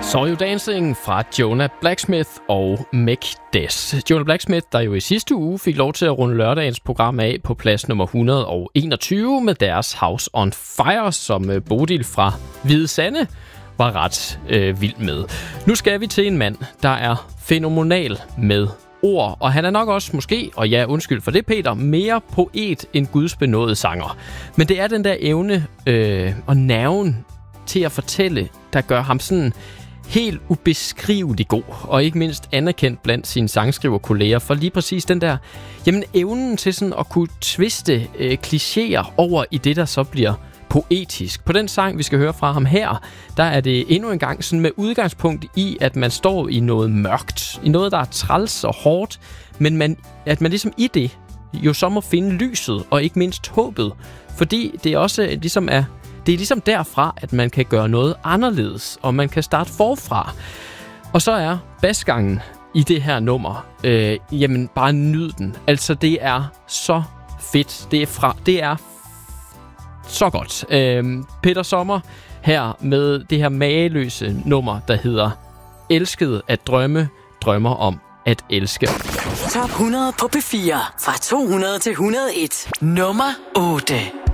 Så er jo Dancing fra Jonah Blacksmith og Mekdes. Jonah Blacksmith, der jo i sidste uge fik lov til at runde lørdagens program af på plads nummer 121 med deres House on Fire, som Bodil fra Hvide Sande var ret vild med. Nu skal vi til en mand, der er fænomenal med ord, og han er nok også måske, og ja, undskyld for det, Peter, mere poet end gudsbenåede sanger. Men det er den der evne og nerven til at fortælle, der gør ham sådan helt ubeskrivelig god, og ikke mindst anerkendt blandt sine sangskriverkolleger, for lige præcis den der, evnen til sådan at kunne twiste klichéer over i det, der så bliver poetisk. På den sang, vi skal høre fra ham her, der er det endnu en gang sådan med udgangspunkt i, at man står i noget mørkt, i noget, der er træls og hårdt, men at man ligesom i det jo så må finde lyset, og ikke mindst håbet, fordi det også ligesom er det er ligesom derfra, at man kan gøre noget anderledes, og man kan starte forfra. Og så er basgangen i det her nummer, bare nyd den. Altså, det er så fedt. Det er så godt. Peter Sommer her med det her mageløse nummer, der hedder Elsket at drømme, drømmer om at elske. Top 100 på P4 fra 200 til 101. Nummer 8.